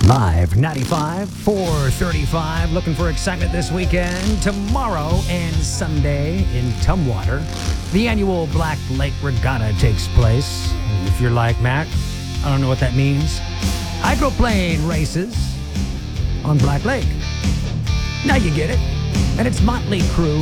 Live 95, 435. Looking for excitement this weekend. Tomorrow and Sunday in Tumwater, the annual Black Lake Regatta takes place. And if you're like Mac, I don't know what that means. Hydroplane races on Black Lake. Now you get it. And it's Motley Crue.